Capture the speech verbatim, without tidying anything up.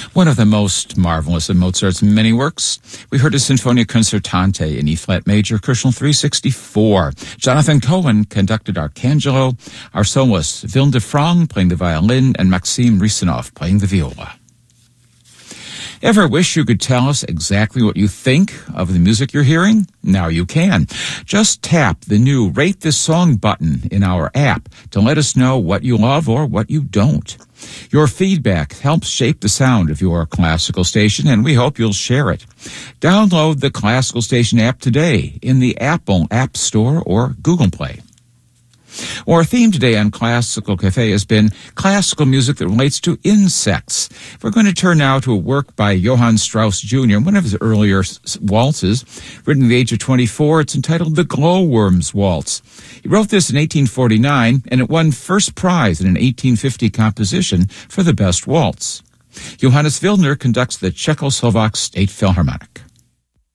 One of the most marvelous of Mozart's many works, we heard a Sinfonia Concertante in E-flat major, Köchel three sixty-four. Jonathan Cohen conducted Arcangelo, our soloists Vilne de Frang playing the violin, and Maxime Risanov playing the viola. Ever wish you could tell us exactly what you think of the music you're hearing? Now you can. Just tap the new Rate This Song button in our app to let us know what you love or what you don't. Your feedback helps shape the sound of your classical station, and we hope you'll share it. Download the Classical Station app today in the Apple App Store or Google Play. Our theme today on Classical Cafe has been classical music that relates to insects. We're going to turn now to a work by Johann Strauss Junior, one of his earlier waltzes, written at the age of twenty-four. It's entitled The Glowworms Waltz. He wrote this in eighteen forty-nine, and it won first prize in an eighteen fifty composition for the best waltz. Johannes Wildner conducts the Czechoslovak State Philharmonic.